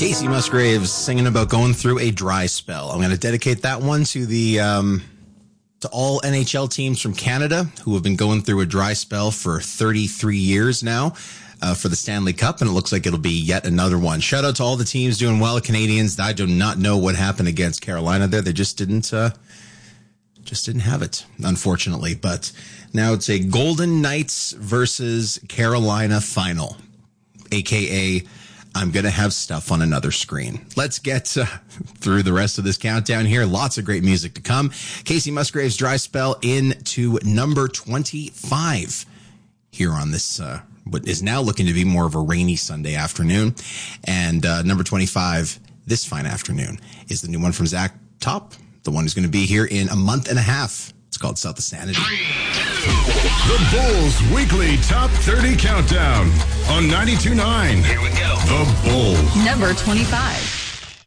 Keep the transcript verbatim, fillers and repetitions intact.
Casey Musgraves singing about going through a dry spell. I'm going to dedicate that one to the um, to all N H L teams from Canada who have been going through a dry spell for thirty-three years now uh, for the Stanley Cup, and it looks like it'll be yet another one. Shout out to all the teams doing well. Canadians, I do not know what happened against Carolina there. They just didn't uh, just didn't have it, unfortunately. But now it's a Golden Knights versus Carolina final, a k a I'm going to have stuff on another screen. Let's get uh, through the rest of this countdown here. Lots of great music to come. Casey Musgraves' Dry Spell into number twenty-five here on this, uh, what is now looking to be more of a rainy Sunday afternoon. And uh, number twenty-five this fine afternoon is the new one from Zach Top, the one who's going to be here in a month and a half. It's called South of Sanity. The Bulls Weekly Top thirty Countdown on ninety-two point nine. Here we go. The Bull. Number twenty-five.